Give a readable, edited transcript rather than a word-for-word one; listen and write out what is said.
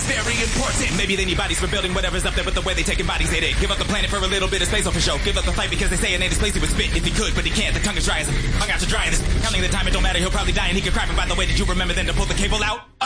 very important. Maybe they need bodies for building whatever's up there, but the way they taking bodies, they did. Give up the planet for a little bit of space, oh for sure. Give up the fight because they say it ain't his place, he would spit if he could, but he can't. The tongue is dry as hung out to dry. This counting the time, it don't matter, he'll probably die and he could cry. But by the way, did you remember then to pull the cable out?